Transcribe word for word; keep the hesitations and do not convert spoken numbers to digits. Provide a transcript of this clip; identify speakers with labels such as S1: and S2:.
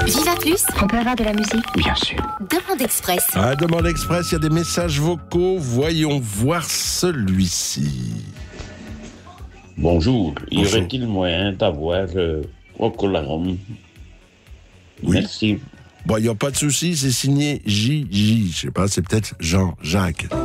S1: Viva Plus, on peut avoir de la musique?
S2: Bien sûr.
S1: Demande Express.
S3: Ah, Demande Express, il y a des messages vocaux. Voyons voir celui-ci.
S4: Bonjour. Y
S3: Bonjour.
S4: aurait-il moyen d'avoir euh, Rocco Larome?
S3: Oui.
S4: Merci.
S3: Bon, il n'y a pas de souci, c'est signé J J. Je sais pas, c'est peut-être Jean-Jacques.